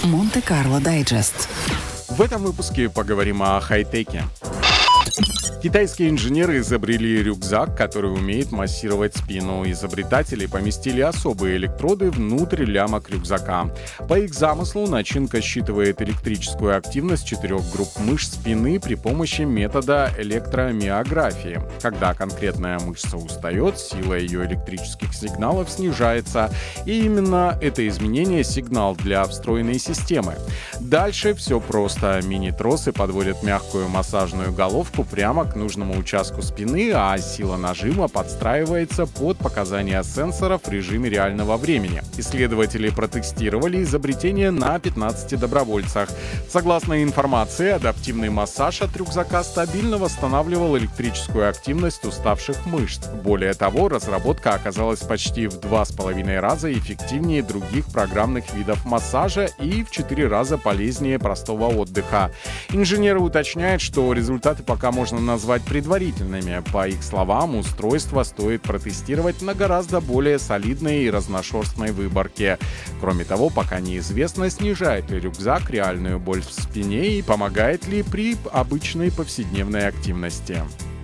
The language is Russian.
Монте-Карло Дайджест. В этом выпуске поговорим о хай-теке. Китайские инженеры изобрели рюкзак, который умеет массировать спину. Изобретатели поместили особые электроды внутрь лямок рюкзака. По их замыслу начинка считывает электрическую активность 4 групп мышц спины при помощи метода электромиографии. Когда конкретная мышца устает, сила ее электрических сигналов снижается. И именно это изменение — сигнал для встроенной системы. Дальше все просто. Мини-тросы подводят мягкую массажную головку прямо к нужному участку спины, а сила нажима подстраивается под показания сенсоров в режиме реального времени. Исследователи протестировали изобретение на 15 добровольцах. Согласно информации, адаптивный массаж от рюкзака стабильно восстанавливал электрическую активность уставших мышц. Более того, разработка оказалась почти в 2,5 раза эффективнее других программных видов массажа и в 4 раза полезнее простого отдыха. Инженеры уточняют, что результаты пока можно назвать предварительными. По их словам, устройство стоит протестировать на гораздо более солидной и разношерстной выборке. Кроме того, пока неизвестно, снижает ли рюкзак реальную боль в спине и помогает ли при обычной повседневной активности.